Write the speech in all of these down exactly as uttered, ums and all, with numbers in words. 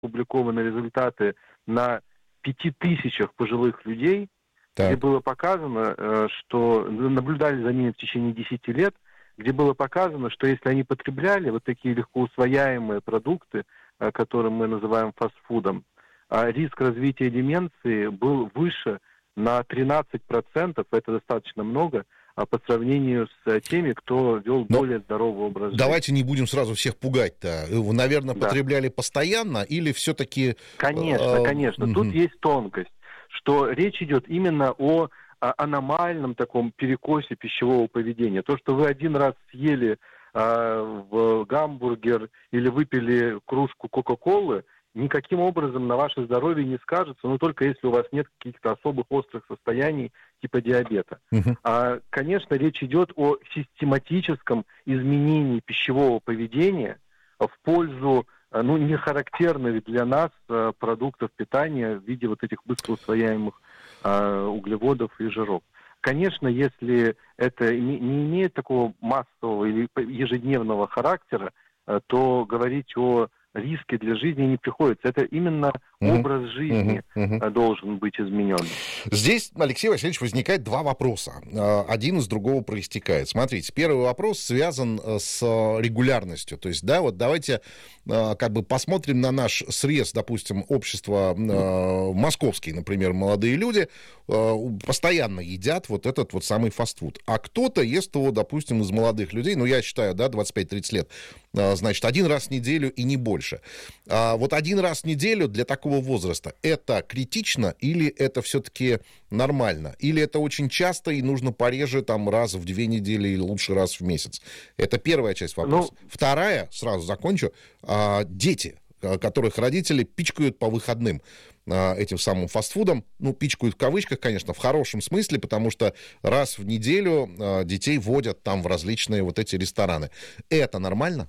опубликованы результаты на пяти тысячах пожилых людей, Так. где было показано, что наблюдали за ними в течение десяти лет, где было показано, что если они потребляли вот такие легко усвояемые продукты, которые мы называем фастфудом, риск развития деменции был выше на тринадцать процентов, это достаточно много, по сравнению с теми, кто вел Но более здоровый образ жизни. Давайте не будем сразу всех пугать-то. Вы, наверное, Да. потребляли постоянно или все-таки... Конечно, э, конечно. мгм. Тут есть тонкость, что речь идет именно о а, аномальном таком перекосе пищевого поведения. То, что вы один раз съели а, в гамбургер или выпили кружку Кока-Колы, никаким образом на ваше здоровье не скажется, но только если у вас нет каких-то особых острых состояний типа диабета. Мгм. А, конечно, речь идет о систематическом изменении пищевого поведения в пользу ну, не характерных для нас э, продуктов питания в виде вот этих быстроусвояемых э, углеводов и жиров. Конечно, если это не, не имеет такого массового или ежедневного характера, э, то говорить о риске для жизни не приходится. Это именно Мгм. образ жизни Мгм. Мгм. э, должен быть изменен. Здесь, Алексей Васильевич, возникает два вопроса. Э, Один из другого проистекает. Смотрите, первый вопрос связан э, с регулярностью. То есть, да, вот давайте э, как бы посмотрим на наш срез, допустим, общества э, московский, например, молодые люди э, постоянно едят вот этот вот самый фастфуд. А кто-то ест его, допустим, из молодых людей, ну, я считаю, да, двадцать пять тридцать лет, э, значит, один раз в неделю и не больше. А вот один раз в неделю для такого возраста это критично или это все-таки нормально? Или это очень часто и нужно пореже, там, раз в две недели или лучше раз в месяц? Это первая часть вопроса. Ну, Вторая, сразу закончу, а, дети, а, которых родители пичкают по выходным а, этим самым фастфудом, ну, пичкают в кавычках, конечно, в хорошем смысле, потому что раз в неделю а, детей водят там в различные вот эти рестораны. Это нормально?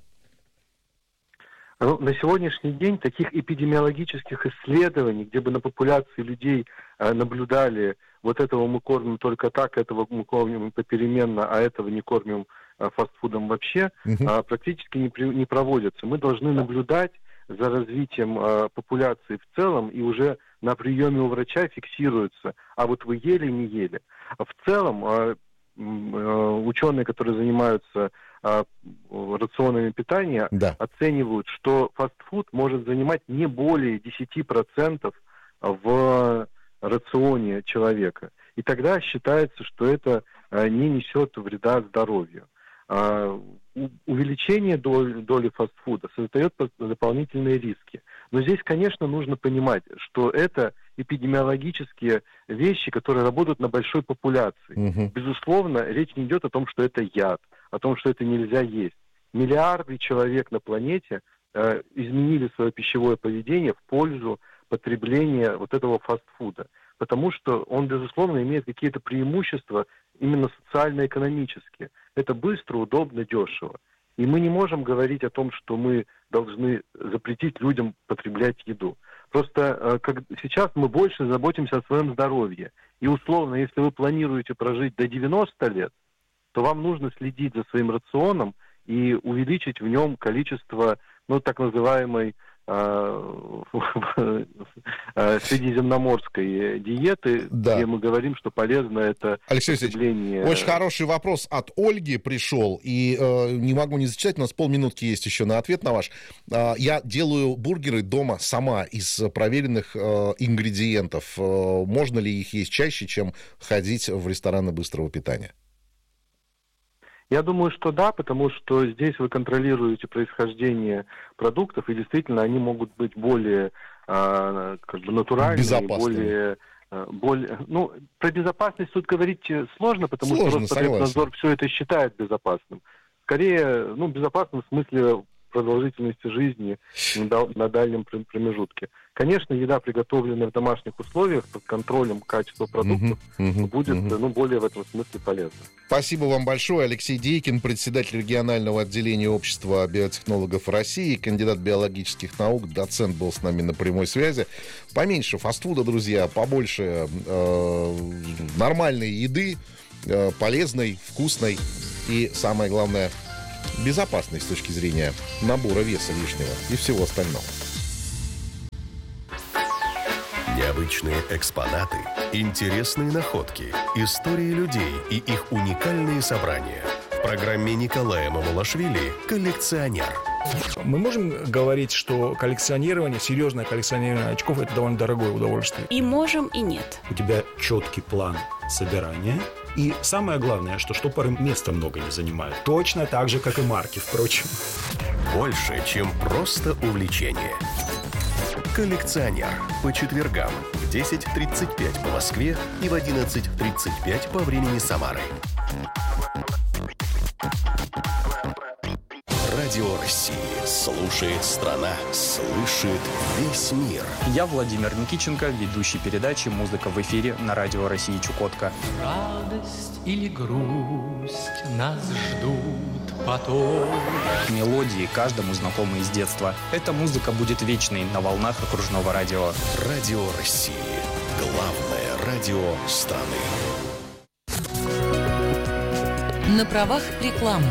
Ну, на сегодняшний день таких эпидемиологических исследований, где бы на популяции людей э, наблюдали, вот этого мы кормим только так, этого мы кормим попеременно, а этого не кормим э, фастфудом вообще, Мгм. э, практически не, при, не проводятся. Мы должны наблюдать за развитием э, популяции в целом, и уже на приеме у врача фиксируется, а вот вы ели, не ели. В целом, э, ученые, которые занимаются а, рационами питания, Да. оценивают, что фастфуд может занимать не более десять процентов в рационе человека. И тогда считается, что это а, не несет вреда здоровью. А, у, увеличение доли, доли фастфуда создает дополнительные риски. Но здесь, конечно, нужно понимать, что это эпидемиологические вещи, которые работают на большой популяции. Мгм. Безусловно, речь не идет о том, что это яд, о том, что это нельзя есть. Миллиарды человек на планете э, изменили свое пищевое поведение в пользу потребления вот этого фастфуда, потому что он, безусловно, имеет какие-то преимущества именно социально-экономические. Это быстро, удобно, дешево. И мы не можем говорить о том, что мы должны запретить людям потреблять еду. Просто э, как, сейчас мы больше заботимся о своем здоровье. И условно, если вы планируете прожить до девяноста лет, то вам нужно следить за своим рационом и увеличить в нем количество, ну, так называемой э, э, средиземноморской диеты, Да. где мы говорим, что полезно это Алексей Алексеевич, потребление... очень хороший вопрос от Ольги пришел, и э, не могу не зачитать, у нас полминутки есть еще на ответ на ваш. Э, я делаю бургеры дома сама из проверенных э, ингредиентов. Э, можно ли их есть чаще, чем ходить в рестораны быстрого питания? Я думаю, что да, потому что здесь вы контролируете происхождение продуктов, и действительно они могут быть более э, как бы натуральными, Безопасными. более... более, ну, про безопасность тут говорить сложно, потому Сложно, что Роспотребнадзор все это считает безопасным. Скорее, ну, безопасным в смысле продолжительности жизни на, дал- на дальнем пр- промежутке. Конечно, еда, приготовленная в домашних условиях под контролем качества продуктов, Мгм, мгм, будет, мгм. ну, более в этом смысле полезна. Спасибо вам большое. Алексей Дейкин, председатель регионального отделения Общества биотехнологов России, кандидат биологических наук, доцент был с нами на прямой связи. Поменьше фастфуда, друзья, побольше э, нормальной еды, э, полезной, вкусной и, самое главное, безопасной с точки зрения набора веса лишнего и всего остального. Необычные экспонаты, интересные находки, истории людей и их уникальные собрания. В программе Николая Мамулашвили «Коллекционер». Мы можем говорить, что коллекционирование, серьезное коллекционирование очков – это довольно дорогое удовольствие? И можем, и нет. У тебя четкий план собирания. И самое главное, что штопоры места много не занимают. Точно так же, как и марки, впрочем. Больше, чем просто увлечение. «Коллекционер» по четвергам в десять тридцать пять по Москве и в одиннадцать тридцать пять по времени Самары. Радио России. Слушает страна, слышит весь мир. Я Владимир Никитченко, ведущий передачи «Музыка в эфире» на Радио России Чукотка. Радость или грусть нас ждут потом. Мелодии каждому знакомы из детства. Эта музыка будет вечной на волнах окружного радио. Радио России. Главное радио страны. На правах рекламы.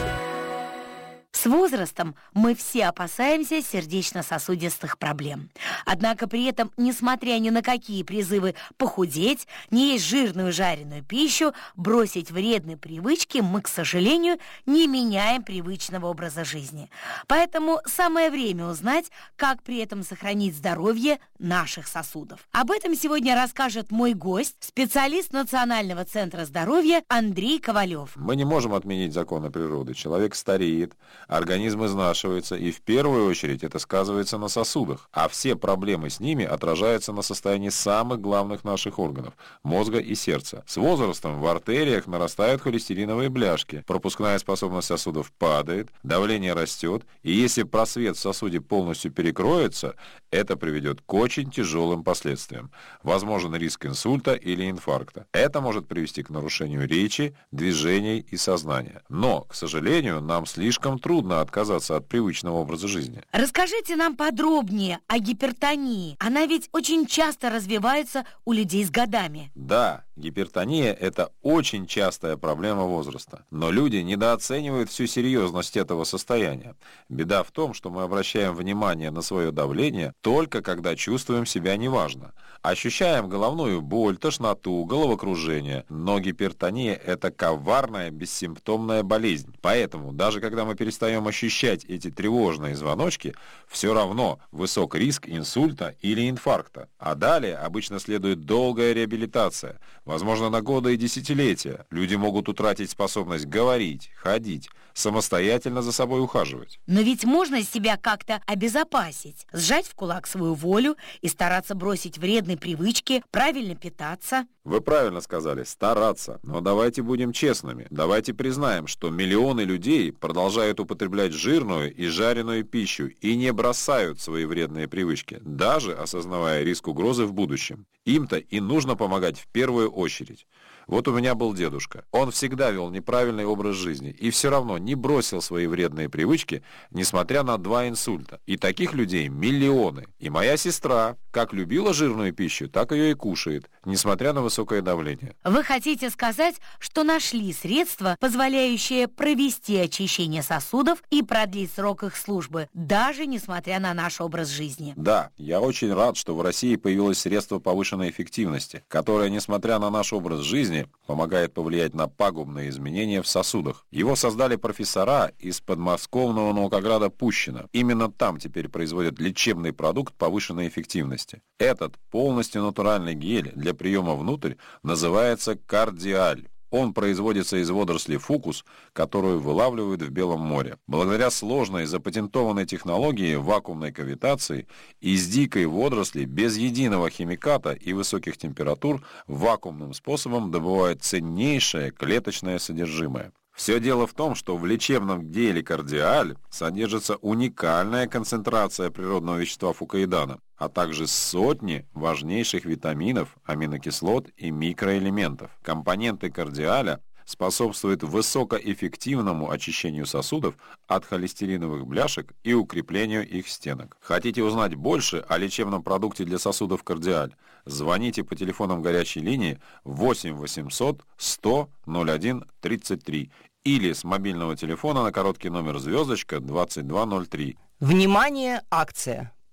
С возрастом мы все опасаемся сердечно-сосудистых проблем. Однако при этом, несмотря ни на какие призывы похудеть, не есть жирную жареную пищу, бросить вредные привычки, мы, к сожалению, не меняем привычного образа жизни. Поэтому самое время узнать, как при этом сохранить здоровье наших сосудов. Об этом сегодня расскажет мой гость, специалист Национального центра здоровья Андрей Ковалев. Мы не можем отменить законы природы. Человек стареет, организм изнашивается, и в первую очередь это сказывается на сосудах. А все проблемы с ними отражаются на состоянии самых главных наших органов – мозга и сердца. С возрастом в артериях нарастают холестериновые бляшки, пропускная способность сосудов падает, давление растет, и если просвет в сосуде полностью перекроется, это приведет к очень тяжелым последствиям. Возможен риск инсульта или инфаркта. Это может привести к нарушению речи, движений и сознания. Но, к сожалению, нам слишком трудно отказаться от привычного образа жизни. Расскажите нам подробнее о гипертонии. Она ведь очень часто развивается у людей с годами. Да, гипертония – это очень частая проблема возраста. Но люди недооценивают всю серьезность этого состояния. Беда в том, что мы обращаем внимание на свое давление только когда чувствуем себя неважно. Ощущаем головную боль, тошноту, головокружение. Но гипертония – это коварная, бессимптомная болезнь. Поэтому, даже когда мы перестаем ощущать эти тревожные звоночки, все равно высок риск инсульта или инфаркта. А далее обычно следует долгая реабилитация, возможно, на годы и десятилетия. Люди могут утратить способность говорить, ходить, самостоятельно за собой ухаживать. Но ведь можно себя как-то обезопасить, сжать в кулак свою волю и стараться бросить вредные привычки, правильно питаться. Вы правильно сказали, стараться. Но давайте будем честными. Давайте признаем, что миллионы людей продолжают употреблять жирную и жареную пищу и не бросают свои вредные привычки, даже осознавая риск угрозы в будущем. Им-то и нужно помогать в первую очередь. Вот у меня был дедушка. Он всегда вел неправильный образ жизни и все равно не бросил свои вредные привычки, несмотря на два инсульта. И таких людей миллионы. И моя сестра как любила жирную пищу, так ее и кушает, несмотря на высокое давление. Вы хотите сказать, что нашли средства, позволяющие провести очищение сосудов и продлить срок их службы, даже несмотря на наш образ жизни? Да, я очень рад, что в России появилось средство повышенной эффективности, которое, несмотря на наш образ жизни, помогает повлиять на пагубные изменения в сосудах. Его создали профессора из подмосковного Наукограда Пущино. Именно там теперь производят лечебный продукт повышенной эффективности. Этот полностью натуральный гель для приема внутрь называется кардиаль. Он производится из водорослей фукус, которую вылавливают в Белом море. Благодаря сложной запатентованной технологии вакуумной кавитации из дикой водоросли без единого химиката и высоких температур вакуумным способом добывают ценнейшее клеточное содержимое. Все дело в том, что в лечебном геле кардиаль содержится уникальная концентрация природного вещества фукоидана, а также сотни важнейших витаминов, аминокислот и микроэлементов. Компоненты кардиаля способствует высокоэффективному очищению сосудов от холестериновых бляшек и укреплению их стенок. Хотите узнать больше о лечебном продукте для сосудов кардиаль? Звоните по телефонам горячей линии восемь восемьсот сто ноль один тридцать три или с мобильного телефона на короткий номер звездочка двадцать два ноль три. Внимание, акция!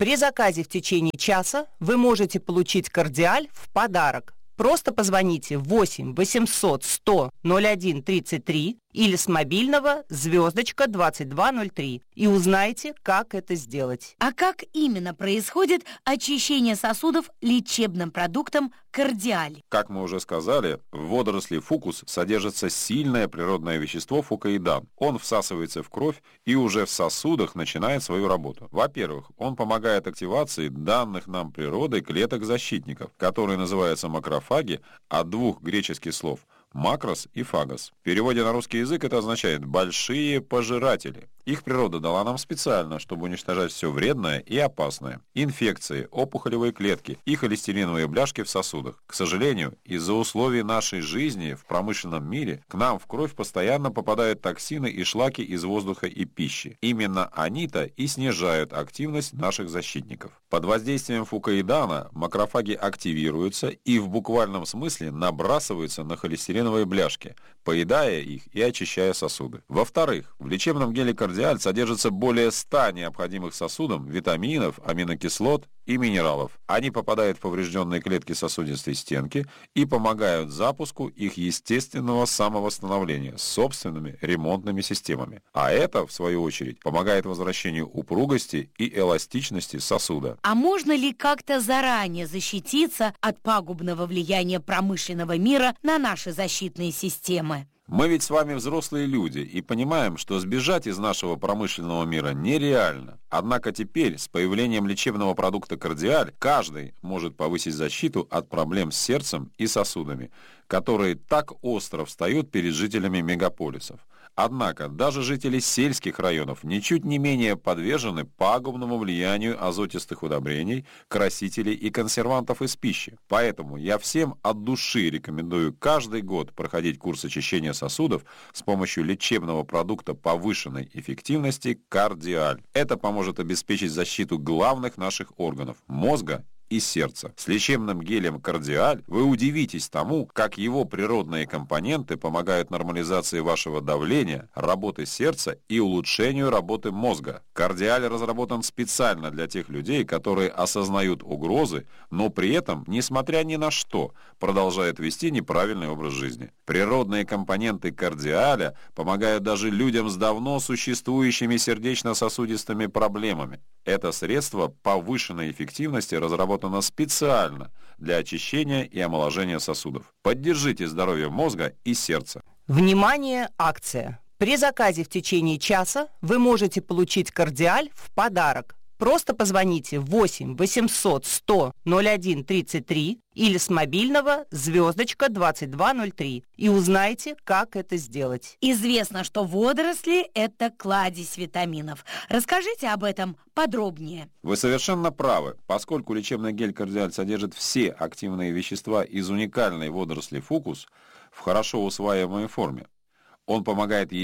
При заказе в течение часа вы можете получить кардиаль в подарок. Просто позвоните восемь восемьсот сто ноль один тридцать три или с мобильного звездочка двадцать два ноль три и узнайте, как это сделать. А как именно происходит очищение сосудов лечебным продуктом кардиаль? Как мы уже сказали, в водоросли фукус содержится сильное природное вещество фукоидан. Он всасывается в кровь и уже в сосудах начинает свою работу. Во-первых, он помогает активации данных нам природой клеток-защитников, которые называются макрофаги, от двух греческих слов макрос и фагос. В переводе на русский язык это означает «большие пожиратели». Их природа дала нам специально, чтобы уничтожать все вредное и опасное. Инфекции, опухолевые клетки и холестериновые бляшки в сосудах. К сожалению, из-за условий нашей жизни в промышленном мире к нам в кровь постоянно попадают токсины и шлаки из воздуха и пищи. Именно они-то и снижают активность наших защитников. Под воздействием фукоидана макрофаги активируются и в буквальном смысле набрасываются на холестериновые бляшки, поедая их и очищая сосуды. Во-вторых, в лечебном геле кардиаль содержится более ста необходимых сосудам витаминов, аминокислот и минералов. Они попадают в поврежденные клетки сосудистой стенки и помогают запуску их естественного самовосстановления собственными ремонтными системами. А это, в свою очередь, помогает возвращению упругости и эластичности сосуда. А можно ли как-то заранее защититься от пагубного влияния промышленного мира на наши защитные системы? Мы ведь с вами взрослые люди и понимаем, что сбежать из нашего промышленного мира нереально. Однако теперь, с появлением лечебного продукта кардиаль, каждый может повысить защиту от проблем с сердцем и сосудами, которые так остро встают перед жителями мегаполисов. Однако даже жители сельских районов ничуть не менее подвержены пагубному влиянию азотистых удобрений, красителей и консервантов из пищи. Поэтому я всем от души рекомендую каждый год проходить курс очищения сосудов с помощью лечебного продукта повышенной эффективности кардиаль. Это поможет обеспечить защиту главных наших органов – мозга и сердца. С лечебным гелем кардиаль вы удивитесь тому, как его природные компоненты помогают нормализации вашего давления, работы сердца и улучшению работы мозга. Кардиаль разработан специально для тех людей, которые осознают угрозы, но при этом, несмотря ни на что, продолжают вести неправильный образ жизни. Природные компоненты кардиаля помогают даже людям с давно существующими сердечно-сосудистыми проблемами. Это средство повышенной эффективности разработано специально для очищения и омоложения сосудов. Поддержите здоровье мозга и сердца. Внимание, акция! При заказе в течение часа вы можете получить кардиаль в подарок. Просто позвоните восемь восемьсот сто ноль один тридцать три или с мобильного звездочка двадцать два ноль три и узнайте, как это сделать. Известно, что водоросли – это кладезь витаминов. Расскажите об этом подробнее. Вы совершенно правы, поскольку лечебный гель кардиаль содержит все активные вещества из уникальной водоросли фукус в хорошо усваиваемой форме. Он помогает